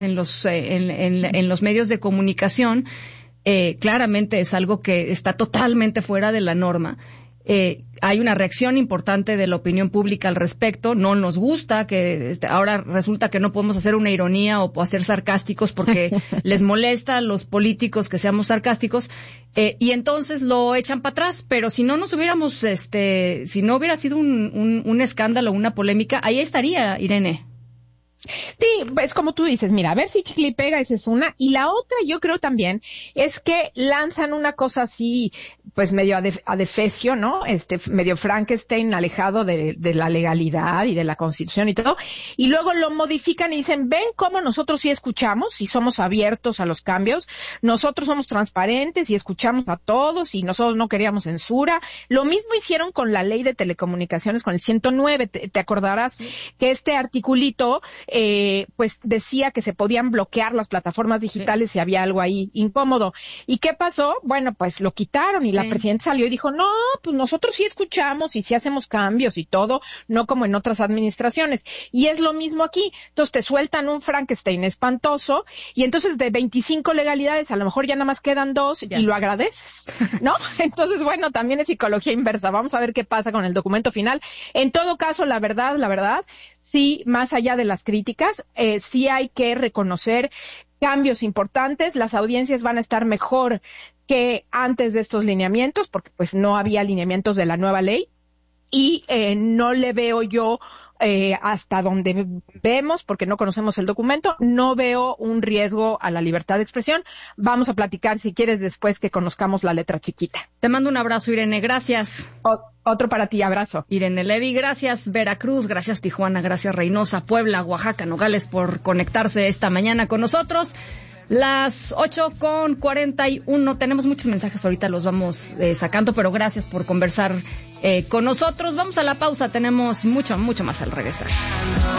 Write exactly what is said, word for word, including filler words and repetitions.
en los, eh, en, en, en los medios de comunicación, eh, claramente es algo que está totalmente fuera de la norma. Eh, hay una reacción importante de la opinión pública al respecto. No nos gusta que este, ahora resulta que no podemos hacer una ironía o hacer sarcásticos porque les molesta a los políticos que seamos sarcásticos, eh, y entonces lo echan para atrás. Pero si no nos hubiéramos, este, si no hubiera sido un, un, un escándalo, una polémica, ahí estaría, Irene. Sí, es como tú dices, mira, a ver si chicle y pega, esa es una. Y la otra, yo creo también, es que lanzan una cosa así, pues medio adefesio, ¿no? Este, medio Frankenstein, alejado de, de la legalidad y de la Constitución y todo. Y luego lo modifican y dicen, ven cómo nosotros sí escuchamos y somos abiertos a los cambios. Nosotros somos transparentes y escuchamos a todos y nosotros no queríamos censura. Lo mismo hicieron con la ley de telecomunicaciones, con el ciento nueve. Te, te acordarás que este articulito, Eh, pues decía que se podían bloquear las plataformas digitales sí. si había algo ahí incómodo. ¿Y qué pasó? Bueno, pues lo quitaron y sí. la presidenta salió y dijo, no, pues nosotros sí escuchamos y sí hacemos cambios y todo, no como en otras administraciones. Y es lo mismo aquí. Entonces te sueltan un Frankenstein espantoso y entonces de veinticinco legalidades a lo mejor ya nada más quedan dos ya. Y lo agradeces, ¿no? Entonces, bueno, también es psicología inversa. Vamos a ver qué pasa con el documento final. En todo caso, la verdad, la verdad, sí, más allá de las críticas, eh, sí hay que reconocer cambios importantes. Las audiencias van a estar mejor que antes de estos lineamientos, porque pues no había lineamientos de la nueva ley. Y eh, no le veo yo, eh, hasta donde vemos, porque no conocemos el documento, no veo un riesgo a la libertad de expresión. Vamos a platicar, si quieres, después que conozcamos la letra chiquita. Te mando un abrazo, Irene. Gracias. O- otro para ti, abrazo. Irene Levy, gracias Veracruz, gracias Tijuana, gracias Reynosa, Puebla, Oaxaca, Nogales por conectarse esta mañana con nosotros. Las ocho con cuarenta y uno, tenemos muchos mensajes, ahorita los vamos eh, sacando, pero gracias por conversar eh, con nosotros. Vamos a la pausa, tenemos mucho, mucho más al regresar.